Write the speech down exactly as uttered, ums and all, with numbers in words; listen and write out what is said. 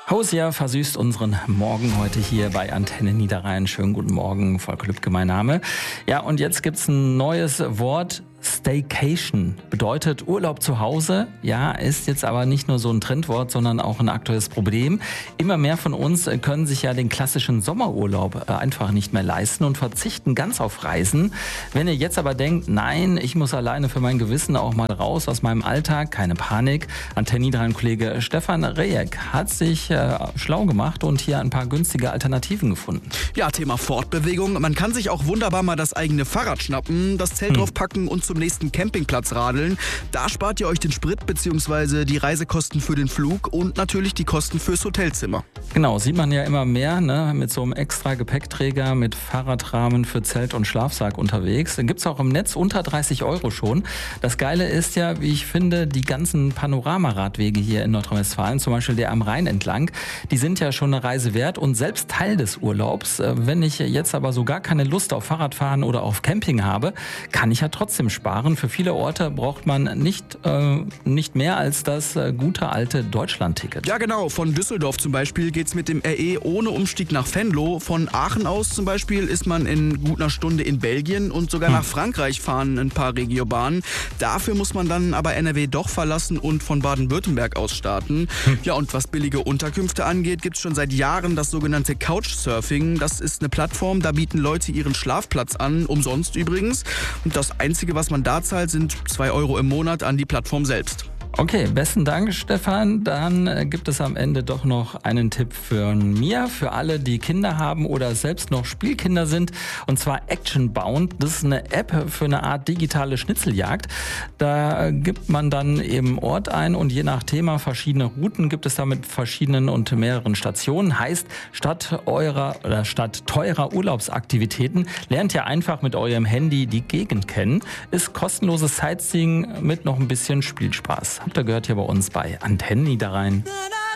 Hausia versüßt unseren Morgen heute hier bei Antenne Niederrhein. Schönen guten Morgen, Volker Lübke mein Name. Ja, und jetzt gibt's ein neues Wort. Staycation bedeutet Urlaub zu Hause. Ja, ist jetzt aber nicht nur so ein Trendwort, sondern auch ein aktuelles Problem. Immer mehr von uns können sich ja den klassischen Sommerurlaub einfach nicht mehr leisten und verzichten ganz auf Reisen. Wenn ihr jetzt aber denkt, nein, ich muss alleine für mein Gewissen auch mal raus aus meinem Alltag, keine Panik. Antenne Niederrhein-Kollege Stefan Rejek hat sich äh, schlau gemacht und hier ein paar günstige Alternativen gefunden. Ja, Thema Fortbewegung. Man kann sich auch wunderbar mal das eigene Fahrrad schnappen, das Zelt hm. draufpacken und zum nächsten Campingplatz radeln. Da spart ihr euch den Sprit bzw. die Reisekosten für den Flug und natürlich die Kosten fürs Hotelzimmer. Genau, sieht man ja immer mehr, ne, mit so einem extra Gepäckträger, mit Fahrradrahmen für Zelt und Schlafsack unterwegs. Den gibt's auch im Netz unter dreißig Euro schon. Das Geile ist ja, wie ich finde, die ganzen Panoramaradwege hier in Nordrhein-Westfalen, zum Beispiel der am Rhein entlang, die sind ja schon eine Reise wert und selbst Teil des Urlaubs. Wenn ich jetzt aber so gar keine Lust auf Fahrradfahren oder auf Camping habe, kann ich ja trotzdem sparen. Für viele Orte braucht man nicht, äh, nicht mehr als das äh, gute alte Deutschland-Ticket. Ja genau, von Düsseldorf zum Beispiel geht's mit dem R E ohne Umstieg nach Venlo. Von Aachen aus zum Beispiel ist man in gut einer Stunde in Belgien und sogar hm. nach Frankreich fahren ein paar Regiobahnen. Dafür muss man dann aber N R W doch verlassen und von Baden-Württemberg aus starten. Hm. Ja, und was billige Unterkünfte angeht, gibt's schon seit Jahren das sogenannte Couchsurfing. Das ist eine Plattform, da bieten Leute ihren Schlafplatz an, umsonst übrigens. Und das Einzige, was man da zahlt, sind zwei Euro im Monat an die Plattform selbst. Okay, besten Dank, Stefan. Dann äh, gibt es am Ende doch noch einen Tipp von mir, für alle, die Kinder haben oder selbst noch Spielkinder sind. Und zwar Actionbound. Das ist eine App für eine Art digitale Schnitzeljagd. Da gibt man dann eben Ort ein und je nach Thema verschiedene Routen gibt es da mit verschiedenen und mehreren Stationen. Heißt, statt eurer oder statt teurer Urlaubsaktivitäten lernt ihr einfach mit eurem Handy die Gegend kennen. Ist kostenloses Sightseeing mit noch ein bisschen Spielspaß. Habt ihr gehört hier bei uns bei Antenne Niederrhein.